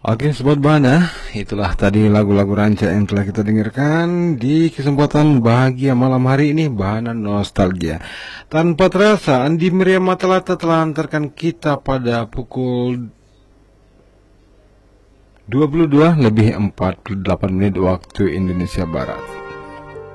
Oke, Sobat Bana, itulah tadi lagu-lagu ranca yang telah kita dengarkan di kesempatan bahagia malam hari ini, Bahana Nostalgia. Tanpa terasa, Andi Miriam Matalata telah antarkan kita pada pukul 22 lebih 48 menit waktu Indonesia Barat.